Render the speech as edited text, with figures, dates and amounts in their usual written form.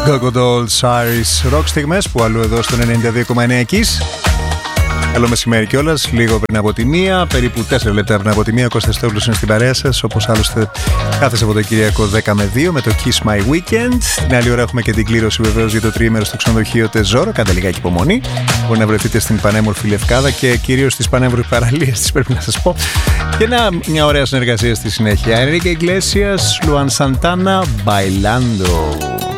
Go Dolls, Iris Rock, στιγμές που αλλού εδώ στο 92,9 Kiss. Καλό μεσημέρι κιόλας, λίγο πριν από τη μία, περίπου 4 λεπτά πριν από τη μία. Ο Κώστας Στέβλος είναι στην παρέα σας, όπως άλλωστε κάθε Σαββατοκύριακο 10 με 2 με το Kiss My Weekend. Την άλλη ώρα έχουμε και την κλήρωση βεβαίως για το τριήμερο στο ξενοδοχείο Τεζόρο. Κάντε λιγάκι υπομονή. Μπορεί να βρεθείτε στην πανέμορφη Λευκάδα και κυρίως στις πανέμορφες παραλίες της, πρέπει να σας πω. Και μια ωραία συνεργασία στη συνέχεια. Enrique Iglesias, Luan Santana, Bailando.